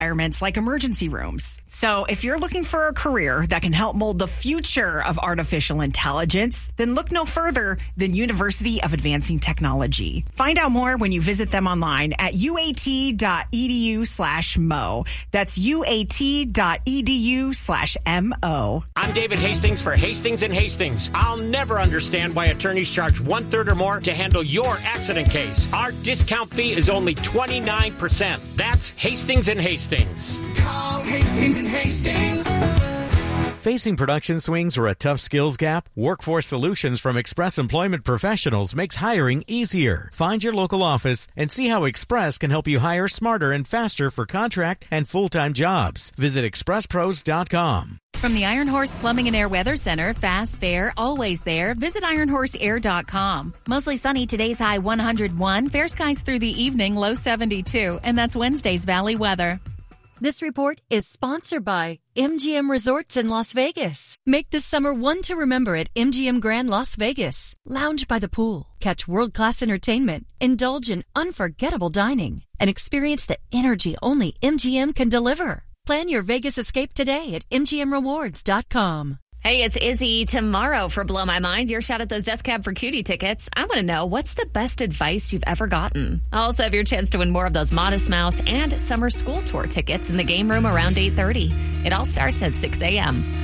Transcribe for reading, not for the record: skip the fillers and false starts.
environments like emergency rooms. So if you're looking for a career that can help mold the future of artificial intelligence, then look no further than University of Advancing Technology. Find out more when you visit them online at uat.edu/mo. That's uat.edu/mo. I'm David Hastings for Hastings & Hastings. I'll never understand why attorneys charge 1/3 or more to handle your accident case. Our discount fee is only 29%. That's Hastings & Hastings. Call Hastings & Hastings. Facing production swings or a tough skills gap? Workforce Solutions from Express Employment Professionals makes hiring easier. Find your local office and see how Express can help you hire smarter and faster for contract and full-time jobs. Visit expresspros.com. From the Iron Horse Plumbing and Air Weather Center, fast, fair, always there. Visit ironhorseair.com. Mostly sunny, today's high 101. Fair skies through the evening, low 72. And that's Wednesday's Valley weather. This report is sponsored by MGM Resorts in Las Vegas. Make this summer one to remember at MGM Grand Las Vegas. Lounge by the pool, catch world-class entertainment, indulge in unforgettable dining, and experience the energy only MGM can deliver. Plan your Vegas escape today at MGMRewards.com. Hey, it's Izzy. Tomorrow for Blow My Mind, your shot at those Death Cab for Cutie tickets. I want to know, what's the best advice you've ever gotten? I'll also have your chance to win more of those Modest Mouse and Summer School Tour tickets in the game room around 8:30. It all starts at 6 a.m.